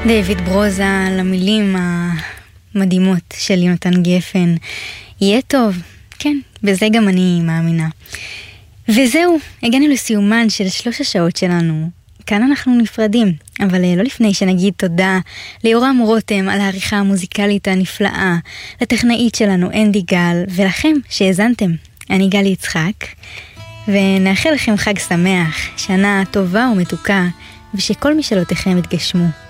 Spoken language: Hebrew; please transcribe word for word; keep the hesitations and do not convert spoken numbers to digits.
דיוויד ברוזה, למילים המדהימות של יונתן גפן. יהיה טוב, כן, בזה גם אני מאמינה. וזהו, הגענו לסיומן של שלוש השעות שלנו. כאן אנחנו נפרדים, אבל לא לפני שנגיד תודה ליורם רותם על העריכה המוזיקלית הנפלאה, לטכנאית שלנו אנדי גל, ולכם שהזנתם. אני גלי יצחק, ונאחל לכם חג שמח, שנה טובה ומתוקה, ושכל משאלותיכם יתגשמו.